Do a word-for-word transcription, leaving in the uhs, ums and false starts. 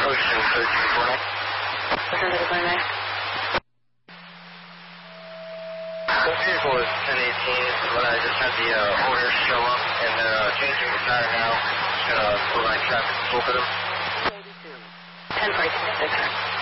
Ocean thirteen forty-nine. Ocean thirteen forty-nine. That vehicle is ten eighteen, but I just had the uh, owner show up and they're uh, changing the tire now. Just gonna provide traffic control for them. ten forty-two.